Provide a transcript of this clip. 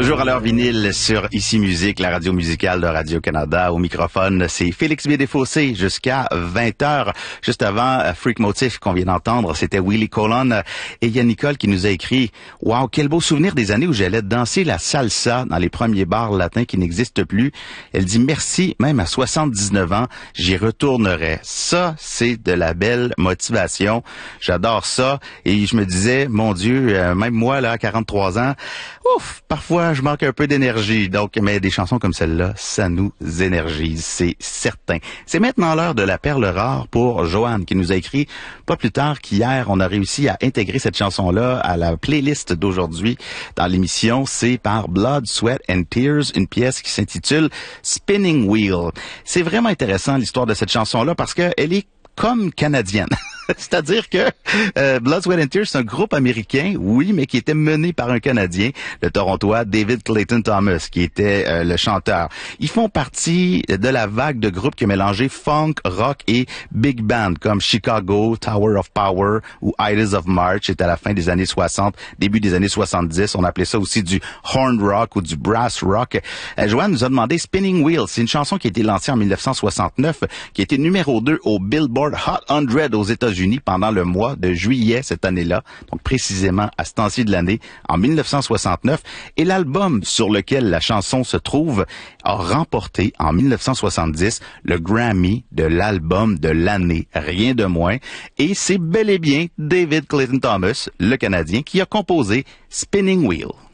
Toujours à l'heure vinyle sur Ici Musique, la radio musicale de Radio-Canada. Au microphone, c'est Félix Bédéfossé jusqu'à 20h. Juste avant Freak Motif qu'on vient d'entendre, c'était Willie Colon. Et il y a Nicole qui nous a écrit « Wow, quel beau souvenir des années où j'allais danser la salsa dans les premiers bars latins qui n'existent plus. » Elle dit « Merci, même à 79 ans, j'y retournerai. » Ça, c'est de la belle motivation. J'adore ça. Et je me disais, mon Dieu, même moi, là, à 43 ans, ouf, parfois, je manque un peu d'énergie. Donc, mais des chansons comme celle-là, ça nous énergise, c'est certain. C'est maintenant l'heure de la perle rare pour Joanne, qui nous a écrit pas plus tard qu'hier. On a réussi à intégrer cette chanson-là à la playlist d'aujourd'hui dans l'émission. C'est par Blood, Sweat and Tears, une pièce qui s'intitule Spinning Wheel. C'est vraiment intéressant l'histoire de cette chanson-là parce que elle est comme canadienne. C'est-à-dire que Blood, Sweat and Tears, c'est un groupe américain, oui, mais qui était mené par un Canadien, le Torontois David Clayton Thomas, qui était le chanteur. Ils font partie de la vague de groupes qui a mélangé funk, rock et big band, comme Chicago, Tower of Power ou Idols of March. C'était à la fin des années 60, début des années 70. On appelait ça aussi du horn rock ou du brass rock. Joanne nous a demandé Spinning Wheel. C'est une chanson qui a été lancée en 1969, qui a été numéro 2 au Billboard Hot 100 aux États-Unis pendant le mois de juillet cette année-là, donc précisément à ce temps-ci de l'année, en 1969. Et l'album sur lequel la chanson se trouve a remporté en 1970 le Grammy de l'album de l'année, rien de moins. Et c'est bel et bien David Clayton Thomas, le Canadien, qui a composé Spinning Wheel.